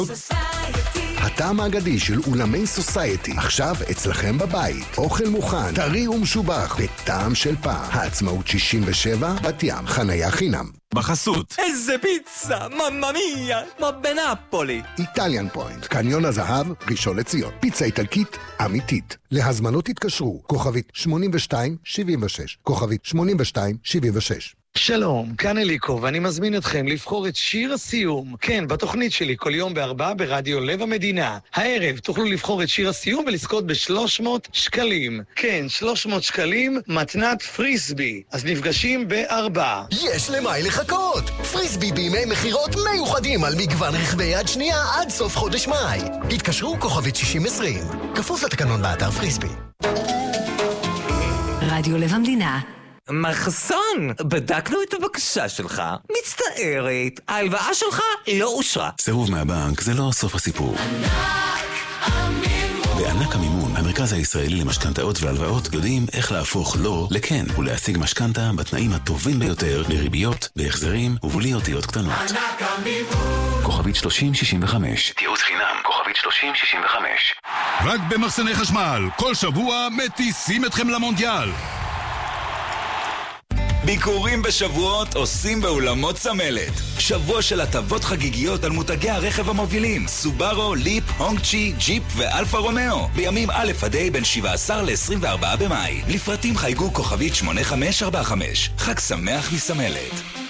הטעם האגדי של אולמי סוסייטי, עכשיו אצלכם בבית. אוכל מוכן, טרי ומשובח, בטעם של פעם. העצמאות 67, בת ים, חניה חינם. בחסות. איזה פיצה, מממיה, כמו בנאפולי. איטליאן פוינט, קניון הזהב, ראשון לציון. פיצה איטלקית אמיתית. להזמנות התקשרו, כוכבית 8276, כוכבית 8276. שלום, כאן אליקו, ואני מזמין אתכם לבחור את שיר הסיום. כן, בתוכנית שלי, כל יום ב4 ברדיו לב המדינה. הערב תוכלו לבחור את שיר הסיום ולזכות ב-300 שקלים. כן, 300 שקלים, מתנת פריסבי. אז נפגשים ב4. יש למה לחכות! פריסבי בימי מחירות מיוחדים על מגוון רכבי יד שנייה עד סוף חודש מאי. התקשרו כוכבית 6020. כפוף לתקנון באתר פריסבי. רדיו לב המדינה. מחסון, בדקנו את הבקשה שלך. מצטערת, ההלוואה שלך לא אושרה. סירוב מהבנק זה לא סוף הסיפור. בענק המימון, המרכז הישראלי למשכנתאות והלוואות, יודעים איך להפוך לא לכן ולהשיג משכנתה בתנאים הטובים ביותר, לריביות, בהחזרים ובלי אותיות קטנות. ענק המימון. כוכבית 3065. תיעוץ חינם, כוכבית 3065. רק במחסני חשמל, כל שבוע מטיסים אתכם למונדיאל. ביקורים בשבועות עושים באולמות צמלת. שבוע של הטבות חגיגיות על מותגי הרכב המובילים סובארו, ליפ, הונג-צ'י, ג'יפ ואלפה רומאו בימים א' עד ה' בין 17 ל-24 במאי. לפרטים חייגו כוכבית 8545. חג שמח מסמלת.